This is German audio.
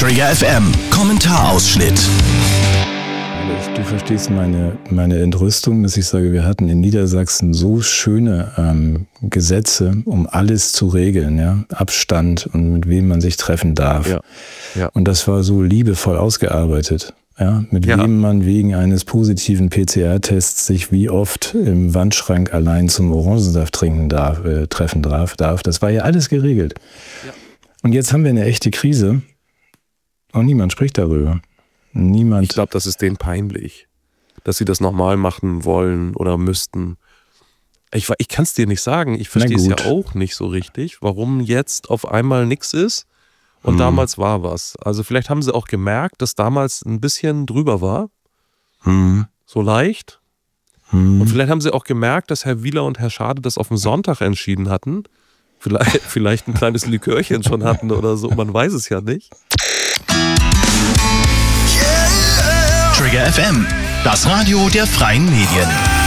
Trigger FM Kommentarausschnitt. Du verstehst meine Entrüstung, dass ich sage, wir hatten in Niedersachsen so schöne Gesetze, um alles zu regeln, ja, Abstand und mit wem man sich treffen darf. Ja. Und das war so liebevoll ausgearbeitet, ja, mit wem man wegen eines positiven PCR-Tests sich wie oft im Wandschrank allein zum Orangensaft trinken treffen darf. Das war ja alles geregelt. Ja. Und jetzt haben wir eine echte Krise und niemand spricht darüber. Niemand. Ich glaube, das ist denen peinlich, dass sie das nochmal machen wollen oder müssten. Ich kann es dir nicht sagen. Ich verstehe es ja auch nicht so richtig, warum jetzt auf einmal nichts ist und damals war was. Also vielleicht haben sie auch gemerkt, dass damals ein bisschen drüber war. So leicht. Und vielleicht haben sie auch gemerkt, dass Herr Wieler und Herr Schade das auf den Sonntag entschieden hatten. Vielleicht ein kleines Likörchen schon hatten oder so. Man weiß es ja nicht. Trigger FM, das Radio der freien Medien.